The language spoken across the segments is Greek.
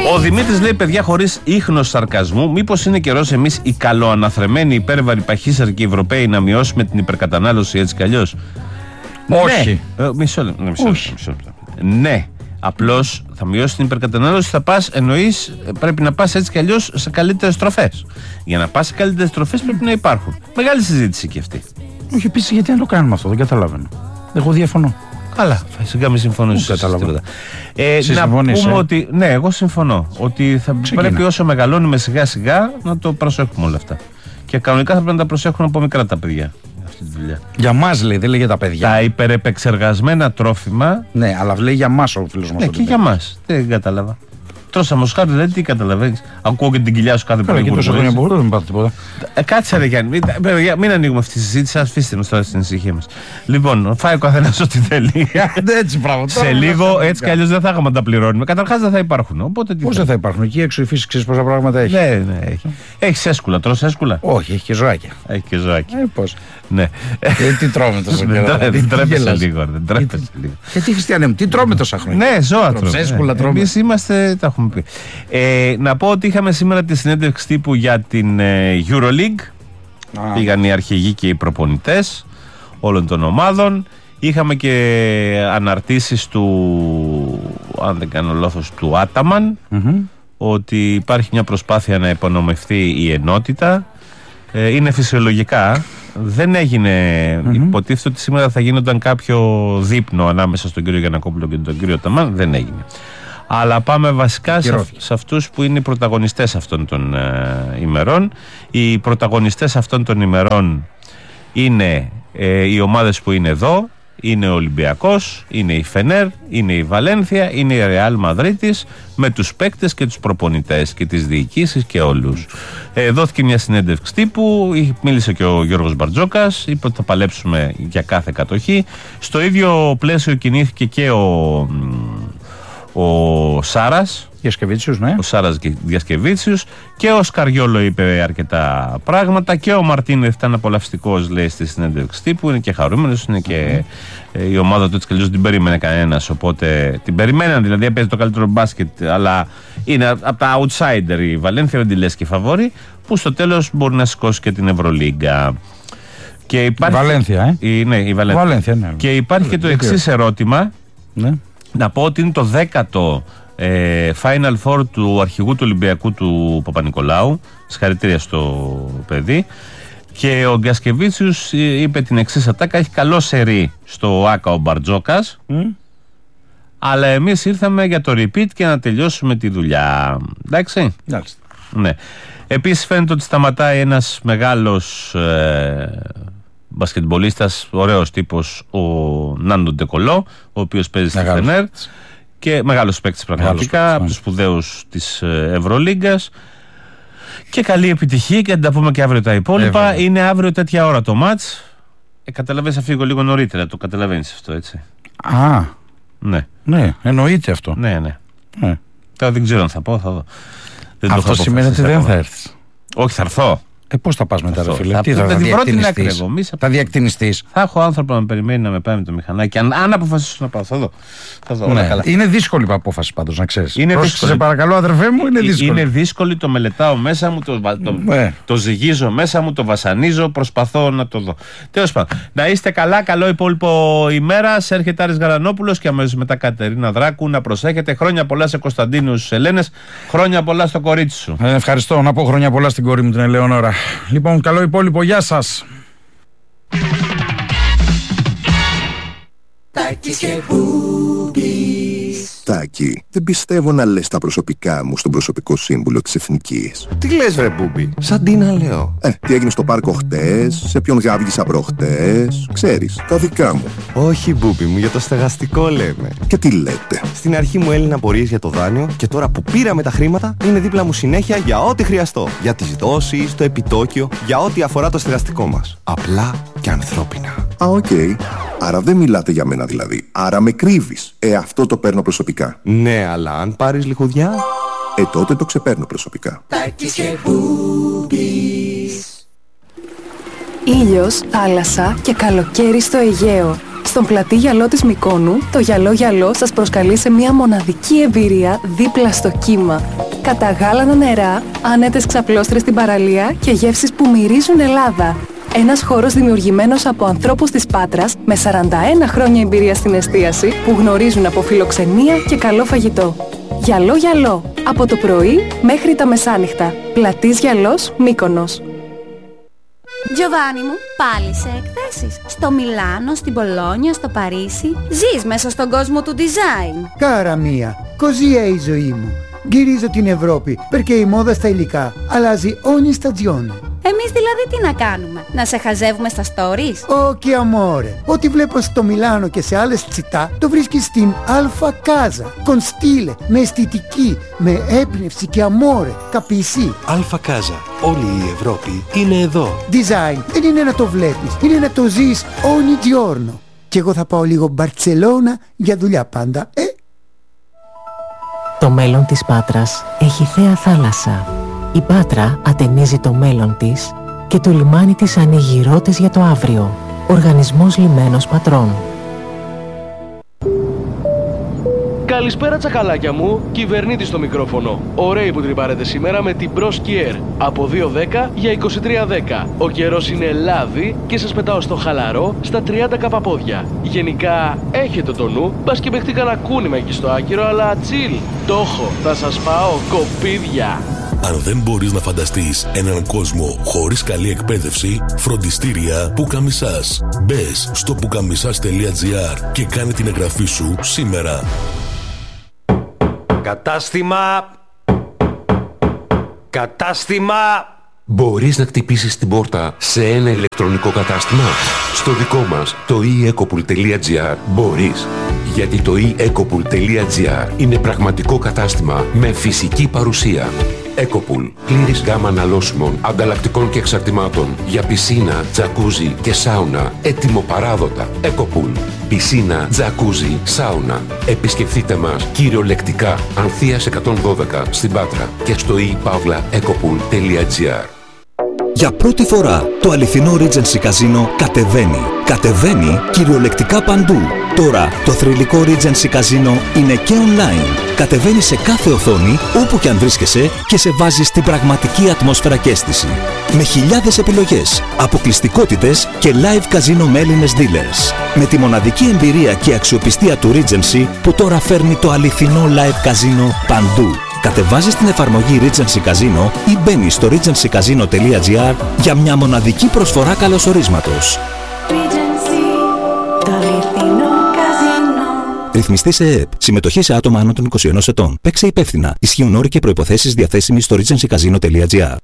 Ο Δημήτρης λέει: παιδιά, χωρίς ίχνος σαρκασμού, μήπως είναι καιρός εμείς οι καλοαναθρεμένοι υπέρβαροι παχύσαρκοι Ευρωπαίοι να μειώσουμε την υπερκατανάλωση έτσι κι αλλιώς? Όχι. Ναι. Μισό λεπτό. Ναι. Απλώς θα μειώσει την υπερκατανάλωση, θα πας, εννοείς, πρέπει να πας έτσι κι αλλιώς σε καλύτερες τροφές. Για να πας σε καλύτερες τροφές πρέπει να υπάρχουν. Μεγάλη συζήτηση και αυτή. Όχι, επίσης, γιατί να το κάνουμε αυτό, δεν καταλαβαίνω. Εγώ διαφωνώ. Καλά, φυσικά μην συμφωνήσω. Να πούμε ότι. Ναι, εγώ συμφωνώ. Ότι θα πρέπει όσο μεγαλώνουμε σιγά σιγά να το προσέχουμε όλα αυτά. Και κανονικά θα πρέπει να τα προσέχουν από μικρά τα παιδιά. Αυτή τη δουλειά. Για μας λέει, δεν λέει για τα παιδιά. Τα υπερεπεξεργασμένα τρόφιμα. Ναι, αλλά λέει για μας ο φίλος μας. Ναι, και για μας. Δεν κατάλαβα. Τρώσα μοσχάρι, δηλαδή τι καταλαβαίνεις? Ακούω και την κοιλιά σου κάθε πρωί. Και τόσο χρόνια μπορώ, δεν πάτε τίποτα. Κάτσε ρε Γιάννη, μην ανοίγουμε αυτή τη συζήτηση, αφήστε μας τώρα στην ησυχία μας. Λοιπόν, φάει ο καθένας ό,τι θέλει. Έτσι, πράγμα. Σε λίγο, έτσι κι αλλιώς δεν θα είχαμε να τα πληρώνουμε. Καταρχάς δεν θα υπάρχουν. Πώς δεν θα υπάρχουν? Εκεί έξω η φύση ξέρεις πόσα πράγματα έχει. Ναι, έχει. Έχει έσκουλα, τρως έσκουλα? Όχι, έχει και ζωάκια. Έχει και ζωάκια. Πώς? Ναι. Τι τρώμε τόσο καιρό? Δεν τρέπεσαι λίγο. Γιατί χριστιανέ μου, τι τρώμε τόσα χρόνια? Ναι, ζώα τρώμε. Εμείς είμαστε, τα έχουμε πει. Να πω ότι είχαμε σήμερα τη συνέντευξη τύπου για την EuroLeague. Πήγαν οι αρχηγοί και οι προπονητές όλων των ομάδων. Είχαμε και αναρτήσεις του, αν δεν κάνω λάθος, του Άταμαν, ότι υπάρχει μια προσπάθεια να υπονομευθεί η ενότητα. Είναι φυσιολογικά. Δεν έγινε, υποτίθεται ότι σήμερα θα γίνονταν κάποιο δείπνο ανάμεσα στον κύριο Γιαννακόπουλο και τον κύριο Αταμάν. Δεν έγινε. Αλλά πάμε βασικά σε αυτούς που είναι οι πρωταγωνιστές αυτών των ημερών. Οι πρωταγωνιστές αυτών των ημερών είναι οι ομάδες που είναι εδώ. Είναι ο Ολυμπιακός, είναι η Φενέρ, είναι η Βαλένθια, είναι η Ρεάλ Μαδρίτης, με τους παίκτες και τους προπονητές και τις διοικήσεις και όλους. Δόθηκε μια συνέντευξη τύπου, μίλησε και ο Γιώργος Μπαρτζόκας, είπε ότι θα παλέψουμε για κάθε κατοχή. Στο ίδιο πλαίσιο κινήθηκε και ο Σάρας. Ναι. Ο Σάρας Διασκεβίτσιους και ο Σκαριόλο είπε αρκετά πράγματα και ο Μαρτίνεθ ήταν απολαυστικός, λέει, στη συνέντευξη τύπου. Είναι και χαρούμενος, είναι και η ομάδα του έτσι κι αλλιώς την περίμενε κανένας. Οπότε την περιμέναν, δηλαδή παίζει το καλύτερο μπάσκετ, αλλά είναι από τα outsider η Βαλένθια, δεν τη λες και φαβόρη, που στο τέλος μπορεί να σηκώσει και την Ευρωλίγκα. Και υπάρχει... Βαλένθια, Ναι, η Βαλένθια. Ναι. Και υπάρχει και το εξής ερώτημα. Ναι. Να πω ότι είναι το 10ο Final Four του αρχηγού του Ολυμπιακού του Παπα-Νικολάου. Συγχαρητήρια στο παιδί. Και ο Γκασκεβίτσιους είπε την εξής ατάκα: έχει καλό σερί στο ΆΚΑ ο Μπαρτζόκας, αλλά εμείς ήρθαμε για το repeat και να τελειώσουμε τη δουλειά. Εντάξει. Ναι. Επίσης φαίνεται ότι σταματάει ένας μεγάλος μπασκετμπολίστας, ωραίος τύπος, ο Νάντο Ντεκολό, ο οποίος παίζει στη Φενέρ και μεγάλος παίκτης πραγματικά, από τους σπουδαίους της Ευρωλίγκας. Και καλή επιτυχία και να τα πούμε και αύριο τα υπόλοιπα. Είναι αύριο τέτοια ώρα το μάτς. Καταλαβαίνεις, θα φύγω λίγο νωρίτερα, το καταλαβαίνεις αυτό, έτσι? Ναι. Ναι, εννοείται αυτό. Ναι. Τώρα δεν ξέρω αν θα πω, θα δω. Αυτό σημαίνει ότι δεν θα έρθεις? Όχι, θα έρθω. Πώς θα πας μετά, ρε φίλε? Θα διακτηνιστείς? Θα έχω άνθρωπο να με περιμένει να με πάει με το μηχανάκι. Αν αποφασίσω να πάω, θα δω. Ναι. Είναι δύσκολη η απόφαση πάντως, να ξέρεις. Σε παρακαλώ, αδερφέ μου, είναι δύσκολη. Είναι δύσκολη, το μελετάω μέσα μου, το ζυγίζω μέσα μου, το βασανίζω, προσπαθώ να το δω. Τέλος πάντων, να είστε καλά, καλό υπόλοιπο ημέρας. Έρχεται Άρης Γαρανόπουλος και αμέσως μετά Κατερίνα Δράκου. Να προσέχετε. Χρόνια πολλά σε Κωνσταντίνους Ελένες. Χρόνια πολλά στο κορίτσι σου. Ευχαριστώ. Να πω χρόνια πολλά στην κόρη μου την Ελεονόρα. Λοιπόν, καλό υπόλοιπο, γεια σας. Τάκης και Μπούμπης. Τάκη, δεν πιστεύω να λες τα προσωπικά μου στον προσωπικό σύμβουλο της Εθνικής. Τι λες βρε Μπούμπη, σαν τι να λέω? Τι έγινε στο πάρκο χτες, σε ποιον γάβγισα προχτές, ξέρεις, τα δικά μου. Όχι Μπούμπη μου, για το στεγαστικό λέμε. Και τι λέτε? Στην αρχή μου έλυναν απορίες για το δάνειο και τώρα που πήραμε τα χρήματα είναι δίπλα μου συνέχεια για ό,τι χρειαστώ. Για τις δόσεις, το επιτόκιο, για ό,τι αφορά το στεγαστικό μας. Απλά και ανθρώπινα. Οκ. Άρα δεν μιλάτε για μένα δηλαδή. Άρα με κρύβεις. Αυτό το παίρνω προσωπικά. Ναι, αλλά αν πάρεις λιχουδιά... τότε το ξεπαίρνω προσωπικά. Τάκης και Μπούμπης. Ήλιος, θάλασσα και καλοκαίρι στο Αιγαίο. Στον πλατή γυαλό της Μυκόνου, το γυαλό σας προσκαλεί σε μια μοναδική εμπειρία δίπλα στο κύμα. Καταγάλανα νερά, άνετες ξαπλώστρες στην παραλία και γεύσεις που μυρίζουν Ελλάδα. Ένας χώρος δημιουργημένος από ανθρώπους της Πάτρας με 41 χρόνια εμπειρία στην εστίαση που γνωρίζουν από φιλοξενία και καλό φαγητό. Γυαλό, από το πρωί μέχρι τα μεσάνυχτα. Πλατής Γυαλός, Μύκονος. Giovanni μου, πάλι σε εκθέσεις. Στο Μιλάνο, στην Πολόνια, στο Παρίσι. Ζεις μέσα στον κόσμο του design. Κάρα μία, così è η ζωή μου. Γυρίζω την Ευρώπη, perché η μόδα στα υλικά αλλάζει ogni stagione. Εμείς δηλαδή τι να κάνουμε, να σε χαζεύουμε στα stories? Όχι αμόρε, ό,τι βλέπω στο Μιλάνο και σε άλλες τσιτά το βρίσκεις στην Alfa Casa. Con stile, με αισθητική, με έμπνευση και αμόρε, capisci? Alfa Casa, όλη η Ευρώπη είναι εδώ. Design δεν είναι να το βλέπεις, είναι να το ζεις ogni giorno. Και εγώ θα πάω λίγο Μπαρτσελώνα για δουλειά πάντα, Το μέλλον της Πάτρας έχει θέα θάλασσα. Η Πάτρα ατενίζει το μέλλον της και το λιμάνι της ανοίγει ρότες για το αύριο. Οργανισμός Λιμένος Πατρών. Καλησπέρα τσακαλάκια μου, κυβερνήτης στο μικρόφωνο. Ωραίοι που τρυπάρετε σήμερα με την Bros Kier. Από 2.10 για 23.10. Ο καιρός είναι λάδι και σας πετάω στο χαλαρό στα 30 καπαπόδια. Γενικά έχετε το νου, μπας και παιχτεί κανένα κούνημα εκεί στο άκυρο, αλλά chill. Το έχω, θα σας πάω κοπίδια. Αν δεν μπορείς να φανταστείς έναν κόσμο χωρίς καλή εκπαίδευση, φροντιστήρια Πουκαμισάς. Μπες στο pukamisas.gr και κάνε την εγγραφή σου σήμερα. Κατάστημα. Μπορείς να χτυπήσεις την πόρτα σε ένα ηλεκτρονικό κατάστημα? Στο δικό μας, το eEcopool.gr, μπορείς. Γιατί το eEcopool.gr είναι πραγματικό κατάστημα με φυσική παρουσία. Ecopool. Πλήρης γάμα αναλώσιμων, ανταλλακτικών και εξαρτημάτων για πισίνα, τζακούζι και σάουνα. Έτοιμο παράδοτα. Ecopool. Πισίνα, τζακούζι, σάουνα. Επισκεφτείτε μας κυριολεκτικά Ανθείας 112 στην Πάτρα και στο ePavlaEcopool.gr. Για πρώτη φορά το αληθινό Regency Casino κατεβαίνει. Κατεβαίνει κυριολεκτικά παντού. Τώρα το θρυλικό Regency Casino είναι και online. Κατεβαίνει σε κάθε οθόνη, όπου και αν βρίσκεσαι, και σε βάζει στην πραγματική ατμόσφαιρα και αίσθηση. Με χιλιάδες επιλογές, αποκλειστικότητες και live casino με Έλληνες dealers. Με τη μοναδική εμπειρία και αξιοπιστία του Regency που τώρα φέρνει το αληθινό live casino παντού. Κατεβάζεις την εφαρμογή Regency Casino ή μπαίνεις στο regencycasino.gr για μια μοναδική προσφορά καλωσορίσματος. Ρυθμιστή σε ΕΕΠ. Συμμετοχή σε άτομα άνω των 21 ετών. Παίξε υπεύθυνα. Ισχύουν όροι και προϋποθέσεις διαθέσιμοι στο regencycasino.gr.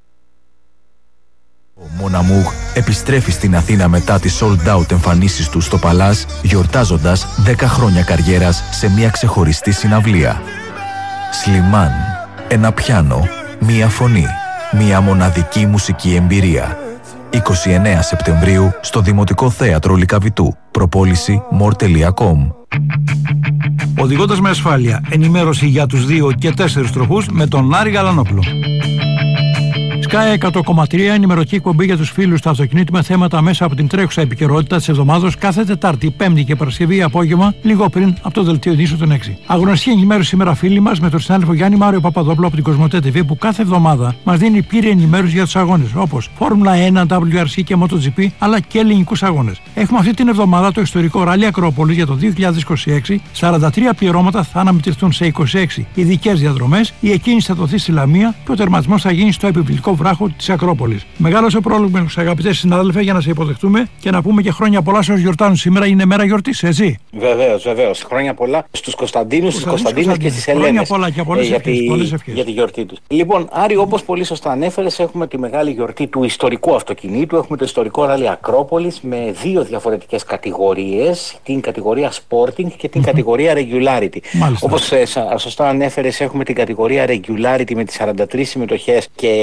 Ο Μοναμούγ επιστρέφει στην Αθήνα μετά τις sold out εμφανίσεις του στο Παλάζ, γιορτάζοντας 10 χρόνια καριέρας σε μια ξεχωριστή συναυλία. Σλιμάν. Ένα πιάνο, μία φωνή, μία μοναδική μουσική εμπειρία. 29 Σεπτεμβρίου στο Δημοτικό Θέατρο Λυκαβητού. Προπόληση more.com. Οδηγώντας με ασφάλεια. Ενημέρωση για τους 2 και 4 τροχούς με τον Άρη Γαλανόπουλο. Sky 100,3 ενημερωτική εκπομπή για τους φίλους του αυτοκινήτου με θέματα μέσα από την τρέχουσα επικαιρότητα της εβδομάδος κάθε Τετάρτη, Πέμπτη και Παρασκευή απόγευμα, λίγο πριν από το δελτίο ειδήσεων των 6. Αγνωστική ενημέρωση σήμερα φίλοι μας με τον συνάδελφο Γιάννη Μάριο Παπαδόπουλο από την Κοσμοτέ TV που κάθε εβδομάδα μας δίνει πλήρη ενημέρωση για τους αγώνες όπως Φόρμουλα 1, WRC και MotoGP αλλά και ελληνικούς αγώνες. Έχουμε αυτή την εβδομάδα το ιστορικό Ράλι Ακρόπολης για το 2026. 43 πληρώματα θα αναμετρηθούν σε 26 ειδικές διαδρομές. Η εκκίνηση θα δοθεί στη Λαμία και ο τερματισμός θα γίνει στο επιβλητικό βράχο της Ακρόπολης. Μεγάλος ο πρόλογος, αγαπητές συνάδελφοι, για να σε υποδεχτούμε και να πούμε και χρόνια πολλά σε όσους γιορτάζουν σήμερα. Είναι μέρα γιορτής, έτσι. Βεβαίως. Χρόνια πολλά στους Κωνσταντίνους, στις Κωνσταντίνες και στις Ελένες. Χρόνια πολλά και πολλές ευχές. Για τη γιορτή τους. Λοιπόν, Άρη, όπως πολύ σωστά ανέφερες, έχουμε τη μεγάλη γιορτή του ιστορικού αυτοκινήτου. Έχουμε το ιστορικό Ράλι Ακρόπολης με 2 διαφορετικές κατηγορίες. Την κατηγορία Sporting και την κατηγορία Regularity. Όπως σωστά ανέφερες, έχουμε την κατηγορία Regularity με τις 43 συμμετοχές και τις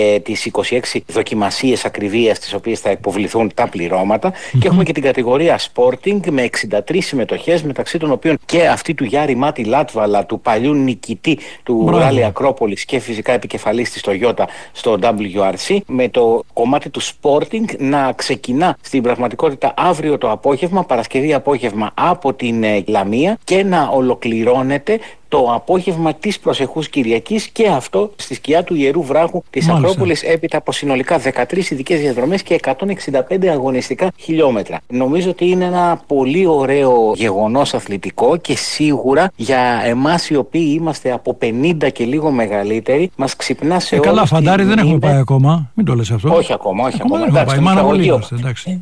τις 26 δοκιμασίες ακριβίας στις οποίες θα υποβληθούν τα πληρώματα. Και έχουμε και την κατηγορία Sporting με 63 συμμετοχές, μεταξύ των οποίων και αυτή του Γιάρη Μάτι Λάτβαλα, του παλιού νικητή του Ράλι Ακρόπολης και φυσικά επικεφαλής της Toyota στο WRC, με το κομμάτι του Sporting να ξεκινά στην πραγματικότητα αύριο το απόγευμα, Παρασκευή απόγευμα, από την Λαμία και να ολοκληρώνεται το απόγευμα της προσεχούς Κυριακής, και αυτό στη σκιά του Ιερού Βράχου της Ακρόπολης, έπειτα από συνολικά 13 ειδικές διαδρομές και 165 αγωνιστικά χιλιόμετρα. Νομίζω ότι είναι ένα πολύ ωραίο γεγονός αθλητικό, και σίγουρα για εμάς οι οποίοι είμαστε από 50 και λίγο μεγαλύτεροι μας ξυπνά σε όλους. Καλά, φαντάρι δεν έχουμε πάει ακόμα. Μην το λες αυτό. Όχι ακόμα. Εντάξει,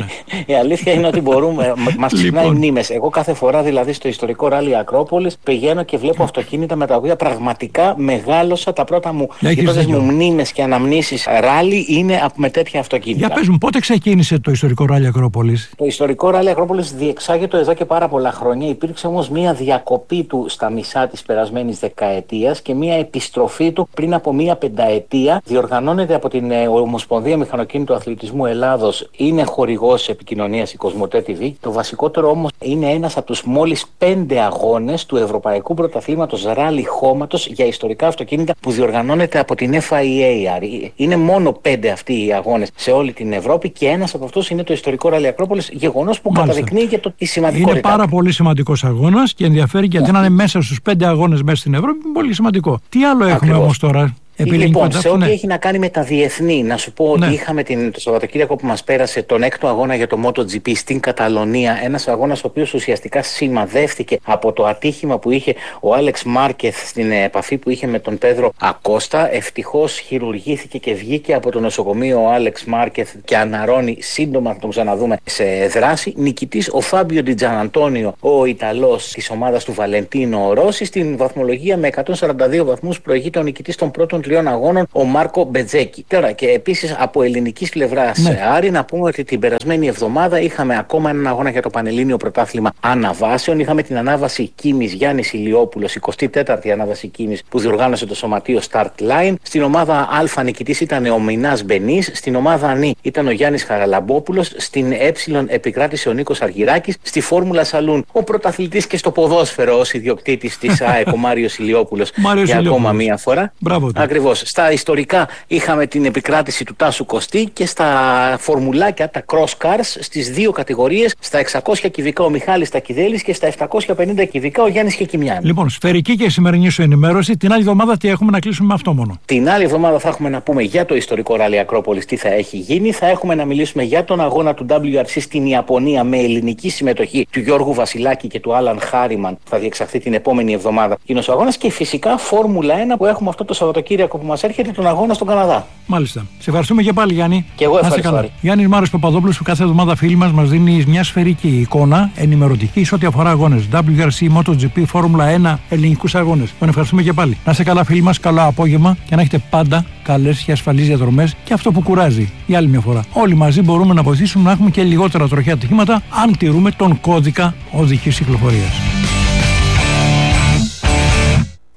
η αλήθεια είναι ότι μας ξυπνάει μνήμες. Εγώ κάθε φορά δηλαδή στο ιστορικό Ράλι Ακρόπολης πηγαίνω και βλέπω αυτοκίνητα με τα οποία πραγματικά μεγάλωσα. Τα πρώτα μου μνήμες και αναμνήσεις ράλι είναι με τέτοια αυτοκίνητα. Για πες μου, πότε ξεκίνησε το ιστορικό Ράλι Ακρόπολης? Το ιστορικό Ράλι Ακρόπολης διεξάγεται εδώ και πάρα πολλά χρόνια. Υπήρξε όμως μία διακοπή του στα μισά της περασμένης δεκαετίας και μία επιστροφή του πριν από μία πενταετία. Διοργανώνεται από την Ομοσπονδία Μηχανοκίνητου Αθλητισμού Ελλάδος. Είναι χορηγός επικοινωνίας η Κοσμοτέ TV. Το βασικότερο όμως είναι ένας από τους μόλις 5 αγώνες του Ευρωπαϊκού Πρωταθλήματος Ράλι Χώματος για ιστορικά αυτοκίνητα που διοργανώνεται από την FIA. Είναι μόνο 5 αυτοί οι αγώνες σε όλη την Ευρώπη, και ένας από αυτούς είναι το ιστορικό Ράλι Ακρόπολης, γεγονός που καταδεικνύει και τη σημαντικότητα. Είναι πάρα πολύ σημαντικός αγώνας και ενδιαφέρει, γιατί να είναι μέσα στους 5 αγώνες μέσα στην Ευρώπη είναι πολύ σημαντικό. Τι άλλο έχουμε όμως τώρα? Λοιπόν, σε ό,τι έχει να κάνει με τα διεθνή, να σου πω ότι είχαμε το Σαββατοκύριακο που μας πέρασε τον 6ο αγώνα για το MotoGP στην Καταλωνία. Ένας αγώνας ο οποίος ουσιαστικά σημαδεύτηκε από το ατύχημα που είχε ο Άλεξ Μάρκεθ στην επαφή που είχε με τον Πέδρο Ακώστα. Ευτυχώς χειρουργήθηκε και βγήκε από το νοσοκομείο ο Άλεξ Μάρκεθ και αναρρώνει σύντομα να τον ξαναδούμε σε δράση. Νικητής ο Φάμπιο Ντιτζαναντόνιο, ο Ιταλός της ομάδας του Βαλεντίνο Ρώση. Στην βαθμολογία με 142 βαθμούς προηγείται ο νικητής των πρώτων 3 αγώνων, ο Μάρκο Μπετζέκη. Τώρα, και επίσης από ελληνικής πλευράς, Άρη, να πούμε ότι την περασμένη εβδομάδα είχαμε ακόμα έναν αγώνα για το Πανελλήνιο Πρωτάθλημα Αναβάσεων. Είχαμε την ανάβαση Κίμης Γιάννης Ηλιόπουλος, 24η ανάβαση Κίμης που διοργάνωσε το σωματείο Start Line. Στην ομάδα Α νικητής ήταν ο Μινάς Μπενής. Στην ομάδα Νη ήταν ο Γιάννης Χαραλαμπόπουλος. Στην Ε επικράτησε ο Νίκος Αργυράκης. Στη Φόρμουλα Σαλούν ο πρωταθλητής και στο ποδόσφαιρο ως ιδιοκτήτης της ΑΕΚ, ο Μάριος Ηλιόπουλος, για ακόμα μία φορά. Ακριβώς. Στα ιστορικά είχαμε την επικράτηση του Τάσου Κωστή, και στα φορμουλάκια, τα cross cars, στις 2 κατηγορίες, στα 600 κυβικά ο Μιχάλης Τακιδέλης και στα 750 κυβικά ο Γιάννης Κεκιμιάνης. Λοιπόν, σφαιρική και σημερινή σου ενημέρωση. Την άλλη εβδομάδα τι έχουμε να κλείσουμε με αυτό μόνο? Την άλλη εβδομάδα θα έχουμε να πούμε για το ιστορικό Ράλι Ακρόπολης, τι θα έχει γίνει. Θα έχουμε να μιλήσουμε για τον αγώνα του WRC στην Ιαπωνία με ελληνική συμμετοχή του Γιώργου Βασιλάκη και του Άλαν Χάριμαν. Θα διεξαχθεί την επόμενη εβδομάδα εκείνος ο αγώνας, και φυσικά Φόρμουλα 1 που έχουμε αυτό το Σαββατοκύριακο που μας έρχεται, τον αγώνα στον Καναδά. Μάλιστα. Σε ευχαριστούμε και πάλι, Γιάννη. Και εγώ ευχαριστώ. Γιάννης Μάρος Παπαδόπουλος, που κάθε εβδομάδα φίλοι μας δίνει μια σφαιρική εικόνα ενημερωτική σε ό,τι αφορά αγώνες WRC, MotoGP, Φόρμουλα 1, ελληνικούς αγώνες. Τον ευχαριστούμε και πάλι. Να είστε καλά, φίλοι μας, καλό απόγευμα, και να έχετε πάντα καλές και ασφαλείς διαδρομές, και αυτό που κουράζει για άλλη μια φορά. Όλοι μαζί μπορούμε να βοηθήσουμε να έχουμε και λιγότερα τροχαία ατυχήματα, αν τηρούμε τον κώδικα οδικής κυκλοφορίας.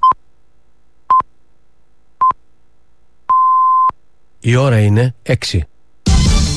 Η ώρα είναι 6.